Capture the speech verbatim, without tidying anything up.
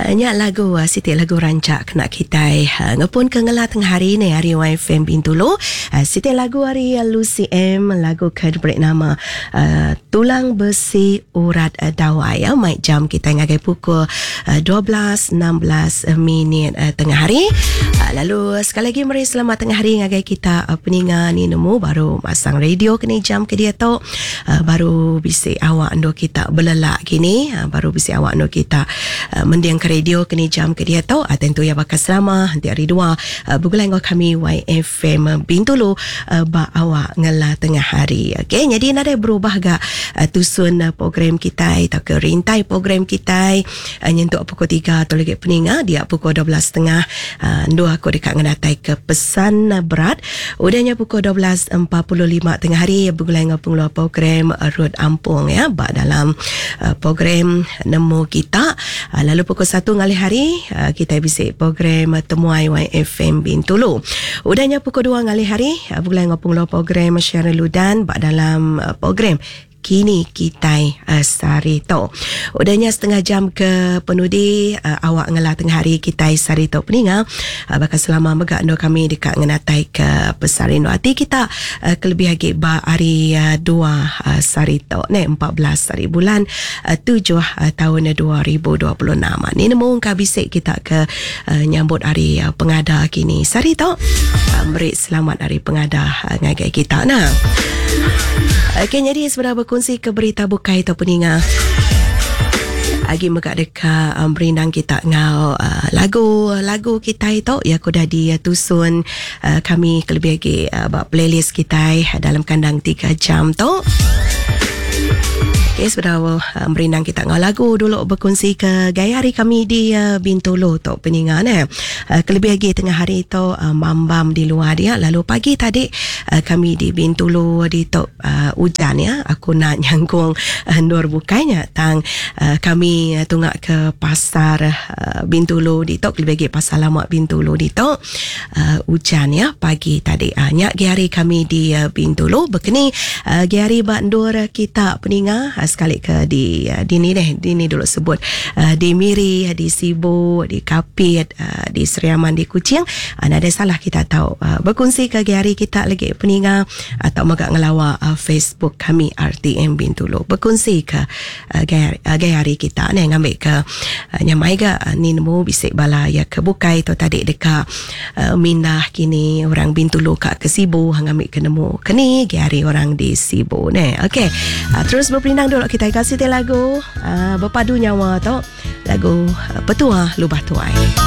Nya lagu uh, Siti lagu rancak kena kita uh, ngepun ke ngela tengah hari ni hari Y F M Bintulu. uh, Siti lagu hari uh, Lucy M lagu ke diberi nama uh, Tulang Besi Urat uh, Dawai ya. Mic jam kita ngagai pukul uh, dua belas enam belas uh, minit uh, tengah hari. uh, Lalu uh, sekali lagi mari selamat tengah hari ngagai kita uh, peninga ni nemu baru masang radio kini jam ke dia tu uh, baru bisik awak ando kita belelak kini uh, baru bisik awak ando kita uh, mendiang ke radio kini jam ke dia tu uh, tentu ya bakal selama nanti hari dua uh, bugulang kami Y F M Bintulu uh, ba awak ngela tengah hari. Okey, jadi nada berubah gak uh, tusun uh, program kita atau ke rintai program kita uh, nyentuk pukul tiga atau lagi peninga dia pukul dua belas tiga puluh uh, dua aku dekat ngedatai ke pesan uh, berat udahnya pukul dua belas empat puluh lima tengah hari bugulang pengeluar program uh, Road Ampung ya ba dalam uh, program nemu kita. uh, lalu pukul satu ngalih hari uh, kita bisik program uh, Temuai Y F M Bintulu. Udahnya pukul dua ngalih hari uh, bugulang pengeluar program Syarul Ludan ba dalam uh, program Kini Kitai uh, Sarito. Udahnya setengah jam ke penudi uh, awak ngela tengah hari Kitai Sarito peninga uh, bakal selama megak ando kami dekat ngenatai ke pesarin hati kita uh, kelebih lagi ba hari uh, dua uh, Sarito ne empat belas hari bulan uh, tujuh uh, tahun dua ribu dua puluh enam. Ni nemu ka bisik kita ke uh, nyambut hari uh, pengada Kini Sarito. Uh, beri selamat hari pengada uh, ngagai kita nah. Okey, jadi sebenarnya berkongsi ke berita bukai atau peninga agi megak dekat um, berindang kita ngau uh, lagu lagu kita itu ya aku dah ditusun uh, kami kelebih lagi uh, buat playlist kita uh, dalam kandang tiga jam tu. Okay, sebenarnya uh, berindang kita ngau lagu dulu berkongsi ke gaya hari kami di uh, Bintulu tu peningan eh. Uh, kelebih lagi tengah hari tu uh, mambam di luar dia. Lalu pagi tadi uh, kami di Bintulu di tu uh, hujan ya. Aku nak nyangkung uh, nur bukanya tang uh, kami uh, tunggak ke pasar uh, Bintulu di tu kelebih lagi pasar lama Bintulu di tu uh, hujan ya pagi tadi. Uh, nyak hari kami di uh, Bintulu berkeni uh, hari bandur kita peninga uh, sekali ke di uh, di ni deh di ni dulu sebut uh, di Miri, di Sibu, di Kapit, uh, di Seriaman, di Kuching. Uh, ada salah kita tahu uh, berkongsi ke hari kita lagi peninga atau megak ngelawa uh, Facebook kami R T M Bintulu berkongsi ke uh, gaya, uh, gaya hari kita ni ngambil ke uh, nyamai ga uh, ni nemu bisik bala ya ke bukai tu tadi dekat uh, mindah kini orang Bintulu kat ke Sibu ngambil ke nemu kini gaya hari orang di Sibu ni. Okey, uh, terus berpinang dulu kita kasih lagu uh, berpadu nyawa tu lagu uh, Petua Lubah Tuai.